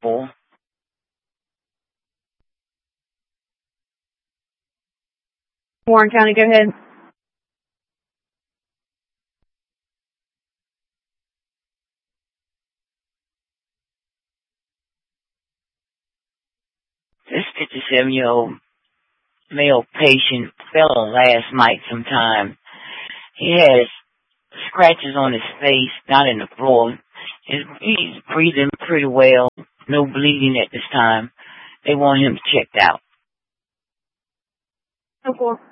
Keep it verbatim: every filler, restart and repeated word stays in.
Four. Warren County, go ahead. This fifty-seven-year-old male patient fell last night sometime. He has scratches on his face, not in the floor. His, he's breathing pretty well. No bleeding at this time. They want him checked out. Oh, cool.